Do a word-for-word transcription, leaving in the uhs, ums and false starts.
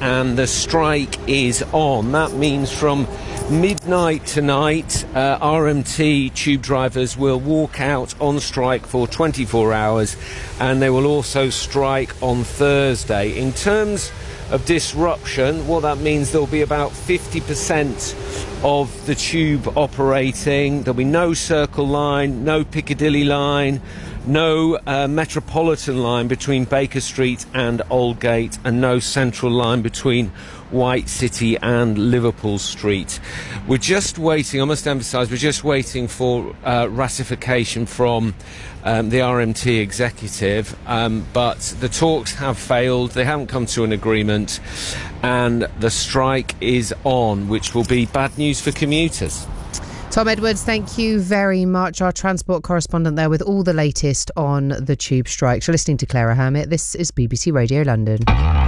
and the strike is on. That means from midnight tonight, uh, R M T tube drivers will walk out on strike for twenty-four hours, and they will also strike on Thursday. In terms of disruption, what that means, there'll be about fifty percent of the tube operating. There'll be no Circle line, no Piccadilly line, no uh, Metropolitan line between Baker Street and Aldgate, and no Central line between White City and Liverpool Street. We're just waiting, I must emphasise, we're just waiting for uh, ratification from um, the R M T executive, um, but the talks have failed, they haven't come to an agreement, and the strike is on, which will be bad news for commuters. Tom Edwards, thank you very much. Our transport correspondent there with all the latest on the tube strike. You're listening to Clara Hermit. This is B B C Radio London.